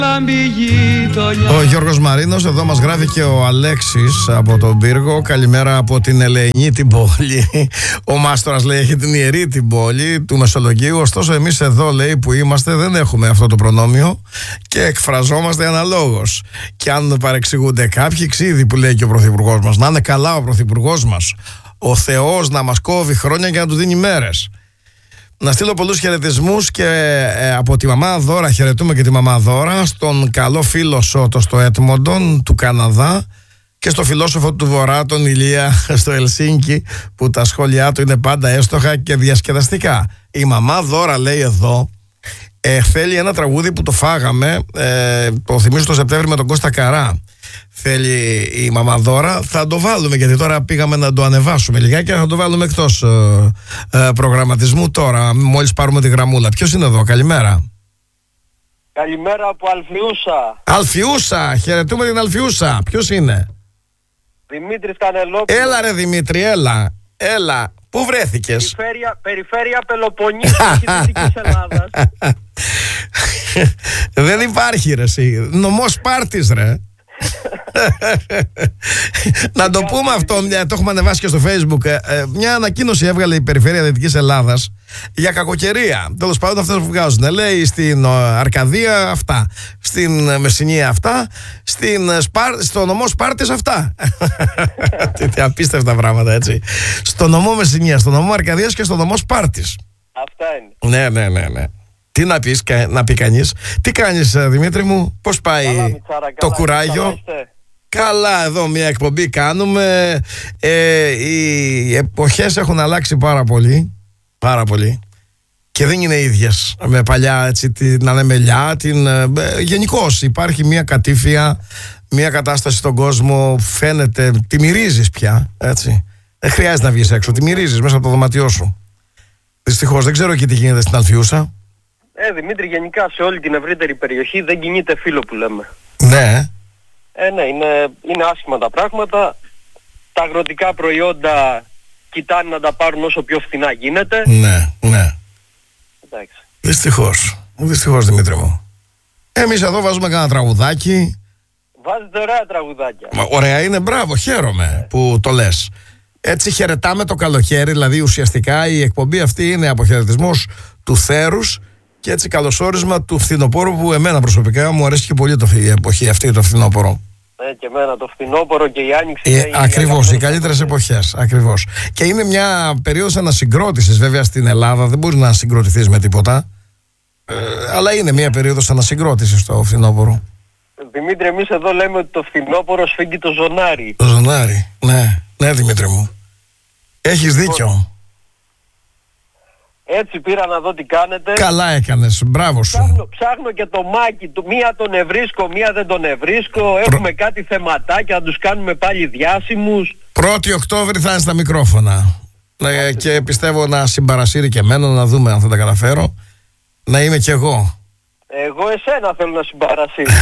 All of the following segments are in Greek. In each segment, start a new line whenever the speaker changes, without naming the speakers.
Ο Γιώργος Μαρίνος, εδώ μας γράφει και ο Αλέξης από τον Πύργο. Καλημέρα από την Ελεηνή την πόλη. Ο Μάστορας λέει έχει την Ιερή την πόλη του Μεσολογγίου. Ωστόσο εμείς εδώ λέει που είμαστε δεν έχουμε αυτό το προνόμιο και εκφραζόμαστε αναλόγως. Και αν παρεξηγούνται κάποιοι, ξύδι που λέει και ο Πρωθυπουργός μας. Να είναι καλά ο Πρωθυπουργός μας. Ο Θεός να μας κόβει χρόνια και να του δίνει μέρες. Να στείλω πολλούς χαιρετισμούς και από τη μαμά Δώρα, χαιρετούμε και τη μαμά Δώρα, στον καλό φίλο Σώτο στο Έτμοντον του Καναδά και στο φιλόσοφο του Βορρά τον Ηλία στο Ελσίνκι, που τα σχόλιά του είναι πάντα εύστοχα και διασκεδαστικά. Η μαμά Δώρα λέει εδώ θέλει ένα τραγούδι που το φάγαμε, το θυμίζω το Σεπτέμβρη με τον Κώστα Καρά. Θέλει η μαμά Δώρα, θα το βάλουμε γιατί τώρα πήγαμε να το ανεβάσουμε λιγάκι και θα το βάλουμε εκτός προγραμματισμού τώρα, μόλις πάρουμε τη γραμμούλα. Ποιος είναι εδώ, καλημέρα?
Καλημέρα από Αλφιούσα.
Αλφιούσα, χαιρετούμε την Αλφιούσα. Ποιος είναι?
Δημήτρης Κανελόπουλος.
Έλα ρε Δημήτρη, έλα. Πού βρέθηκες?
Περιφέρεια Πελοποννήσου και Δυτικής Ελλάδας.
Δεν υπάρχει ρε εσύ, νομός Σπάρτης ρε. Να το πούμε αυτό, το έχουμε ανεβάσει και στο Facebook. Μια ανακοίνωση έβγαλε η Περιφέρεια Δυτικής Ελλάδας για κακοκαιρία. Τέλος πάντων αυτές που βγάζουν. Λέει στην Αρκαδία αυτά, στην Μεσσηνία αυτά, στο νομό Σπάρτης αυτά. Τι απίστευτα πράγματα, έτσι. Στο νομό Μεσσηνία, στο νομό Αρκαδίας και στο νομό Σπάρτης.
Αυτά είναι.
Ναι. Τι να πει κανείς? Τι κάνεις Δημήτρη μου? Πώς πάει το κουράγιο? Καλά, εδώ μια εκπομπή κάνουμε. Οι εποχές έχουν αλλάξει πάρα πολύ και δεν είναι ίδιες με παλιά, έτσι, την ανεμελιά, γενικώς υπάρχει μια κατήφια, μια κατάσταση στον κόσμο, φαίνεται, τη μυρίζεις πια, έτσι. Δεν χρειάζεται να βγεις έξω, τη μυρίζεις μέσα από το δωμάτιό σου. Δυστυχώς δεν ξέρω εκεί τι γίνεται στην Αλφιούσα.
Δημήτρη, γενικά σε όλη την ευρύτερη περιοχή δεν κινείται φύλλο που λέμε.
Ναι.
Ναι, είναι άσχημα τα πράγματα. Τα αγροτικά προϊόντα κοιτάνε να τα πάρουν όσο πιο φθηνά γίνεται.
Ναι.
Εντάξει.
Δυστυχώς Δημήτρη μου. Εμείς εδώ βάζουμε κανένα τραγουδάκι.
Βάζετε ωραία τραγουδάκια.
Ωραία είναι, μπράβο, χαίρομαι που το λες. Έτσι χαιρετάμε το καλοκαίρι, δηλαδή ουσιαστικά η εκπομπή αυτή είναι αποχαιρετισμός του θέρους και έτσι καλωσόρισμα του φθινοπόρου, που εμένα προσωπικά μου αρέσει και πολύ η εποχή αυτή, το φθινόπωρο.
Και εμένα το φθινόπωρο και η άνοιξη.
Ακριβώς, οι καλύτερες εποχές. Ακριβώς. Και είναι μια περίοδος ανασυγκρότησης, βέβαια στην Ελλάδα δεν μπορεί να συγκροτηθείς με τίποτα. Αλλά είναι μια περίοδος ανασυγκρότησης το φθινόπωρο.
Δημήτρη, εμείς εδώ λέμε ότι το φθινόπωρο σφίγγει το ζωνάρι.
Το ζωνάρι, ναι Δημήτρη μου. Έχεις δίκιο.
Έτσι πήρα να δω τι κάνετε.
Καλά έκανες, μπράβο σου.
Ψάχνω και το Μάκη του. Μία τον ευρίσκω, μία δεν τον ευρίσκω. Έχουμε κάτι θεματάκια, να τους κάνουμε πάλι διάσημους.
1η Οκτώβρη θα είναι στα μικρόφωνα. Και πιστεύω να συμπαρασύρει και εμένα, να δούμε αν θα τα καταφέρω. Να είμαι κι εγώ.
Εγώ εσένα θέλω να συμπαρασύρω.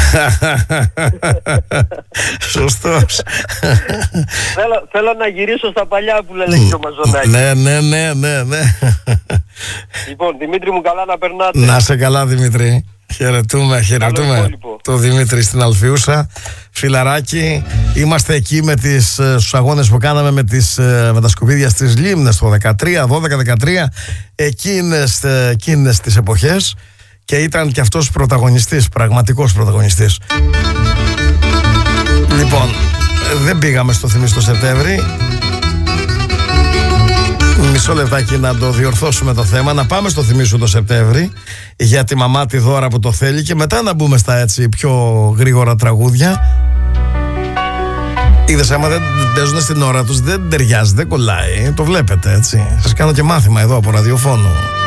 Σωστός.
Θέλω να γυρίσω στα παλιά που λένε και ο Μαζονάκης.
Ναι.
Λοιπόν, Δημήτρη μου, καλά να περνάτε.
Να σε καλά Δημήτρη. Χαιρετούμε το Δημήτρη στην Αλφιούσα. Φιλαράκι, είμαστε εκεί με στους αγώνες που κάναμε με τα σκουπίδια στις Λίμνες το 12-13. Εκείνες τις εποχές. Και ήταν και αυτός πρωταγωνιστής, πραγματικός πρωταγωνιστής. Λοιπόν, δεν πήγαμε στο Θυμίσου το Σεπτέμβρη. Μισό λεπτάκι να το διορθώσουμε το θέμα. Να πάμε στο Θυμίσου το Σεπτέμβρη για τη μαμά τη Δώρα που το θέλει και μετά να μπούμε στα έτσι πιο γρήγορα τραγούδια. Είδες, άμα δεν παίζουν στην ώρα τους δεν ταιριάζει, δεν κολλάει. Το βλέπετε, έτσι. Σας κάνω και μάθημα εδώ από ραδιοφώνου.